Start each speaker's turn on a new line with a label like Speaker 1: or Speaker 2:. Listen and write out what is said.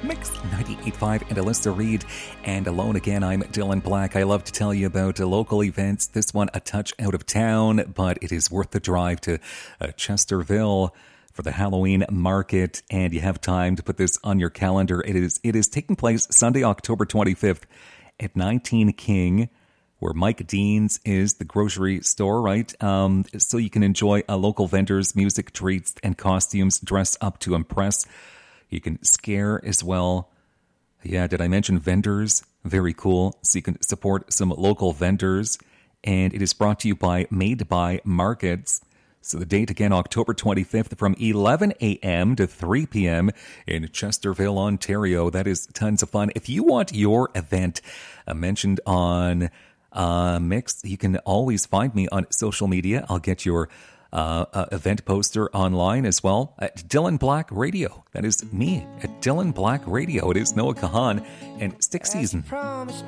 Speaker 1: Mix 98.5 and Alyssa Reed. And Alone Again, I'm Dylan Black. I love to tell you about local events. This one a touch out of town, but it is worth the drive to Chesterville for the Halloween market. And you have time to put this on your calendar. It is taking place Sunday, October 25th at 19 King, where Mike Dean's is the grocery store, right? So you can enjoy local vendors, music, treats, and costumes, dress up to impress. You can scare as well. Yeah, did I mention vendors? Very cool. So you can support some local vendors. And it is brought to you by Made by Markets. So the date again, October 25th from 11 a.m. to 3 p.m. in Chesterville, Ontario. That is tons of fun. If you want your event mentioned on Mix, you can always find me on social media. I'll get your event poster online as well at Dylan Black Radio. That is me at Dylan Black Radio. It is Noah Kahan and Stick Season.